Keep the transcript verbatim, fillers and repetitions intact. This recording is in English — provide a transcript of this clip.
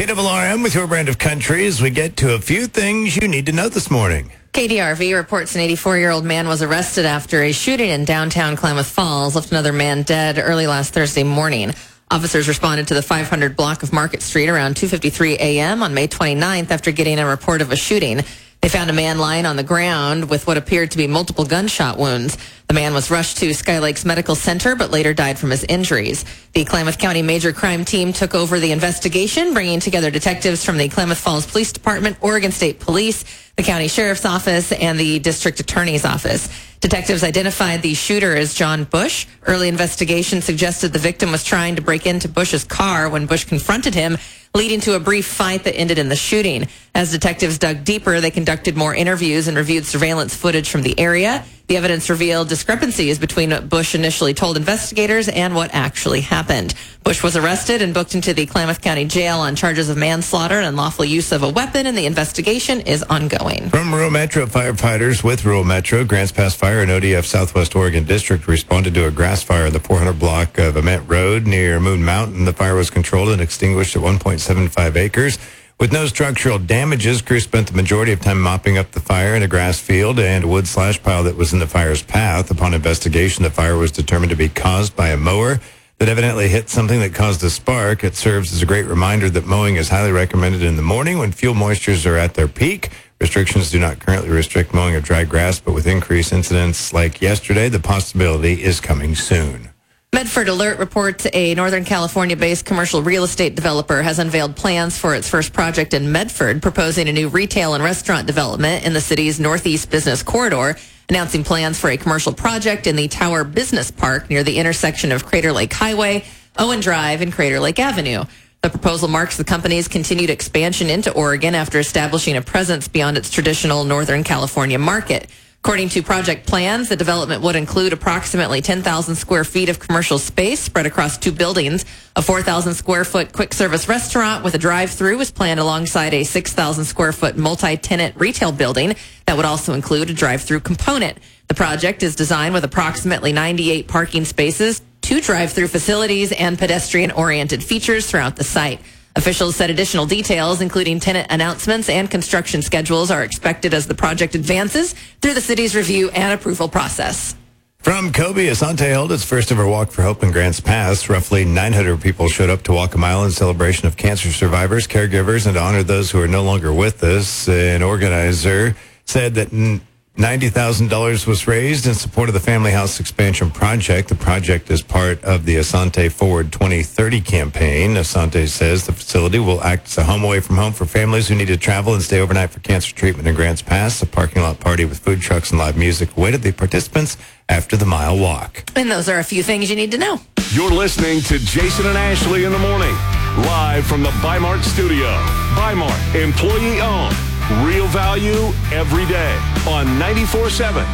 K R R M with your brand of country as we get to a few things you need to know this morning. K D R V reports an eighty-four-year-old man was arrested after a shooting in downtown Klamath Falls left another man dead early last Thursday morning. Officers responded to the five hundred block of Market Street around two fifty-three a.m. on May twenty-ninth after getting a report of a shooting. They found a man lying on the ground with what appeared to be multiple gunshot wounds. The man was rushed to Sky Lakes Medical Center, but later died from his injuries. The Klamath County Major Crime Team took over the investigation, bringing together detectives from the Klamath Falls Police Department, Oregon State Police, the County Sheriff's Office, and the District Attorney's Office. Detectives identified the shooter as John Bush. Early investigation suggested the victim was trying to break into Bush's car when Bush confronted him, leading to a brief fight that ended in the shooting. As detectives dug deeper, they conducted more interviews and reviewed surveillance footage from the area. The evidence revealed discrepancies between what Bush initially told investigators and what actually happened. Bush was arrested and booked into the Klamath County Jail on charges of manslaughter and unlawful use of a weapon, and the investigation is ongoing. From Rural Metro, firefighters with Rural Metro, Grants Pass Fire and O D F Southwest Oregon District responded to a grass fire in the four hundred block of Ament Road near Moon Mountain. The fire was controlled and extinguished at one point seven five acres. With no structural damages, crews spent the majority of time mopping up the fire in a grass field and a wood slash pile that was in the fire's path. Upon investigation, the fire was determined to be caused by a mower that evidently hit something that caused a spark. It serves as a great reminder that mowing is highly recommended in the morning when fuel moistures are at their peak. Restrictions do not currently restrict mowing of dry grass, but with increased incidents like yesterday, the possibility is coming soon. Medford Alert reports a Northern California-based commercial real estate developer has unveiled plans for its first project in Medford, proposing a new retail and restaurant development in the city's northeast business corridor, announcing plans for a commercial project in the Tower Business Park near the intersection of Crater Lake Highway, Owen Drive, and Crater Lake Avenue. The proposal marks the company's continued expansion into Oregon after establishing a presence beyond its traditional Northern California market. According to project plans, the development would include approximately ten thousand square feet of commercial space spread across two buildings. A four thousand square foot quick service restaurant with a drive-through is planned alongside a six thousand square foot multi-tenant retail building that would also include a drive-through component. The project is designed with approximately ninety-eight parking spaces, two drive-through facilities, and pedestrian-oriented features throughout the site. Officials said additional details, including tenant announcements and construction schedules, are expected as the project advances through the city's review and approval process. From Kobe, Asante held its first ever Walk for Hope in Grants Pass. Roughly nine hundred people showed up to walk a mile in celebration of cancer survivors, caregivers, and to honor those who are no longer with us. An organizer said that ninety thousand dollars was raised in support of the Family House Expansion Project. The project is part of the Asante Forward twenty thirty campaign. Asante says the facility will act as a home away from home for families who need to travel and stay overnight for cancer treatment in Grants Pass. A parking lot party with food trucks and live music awaited the participants after the mile walk. And those are a few things you need to know. You're listening to Jason and Ashley in the morning, live from the Bi-Mart studio. Bi-Mart, employee owned. Real value every day on ninety-four seven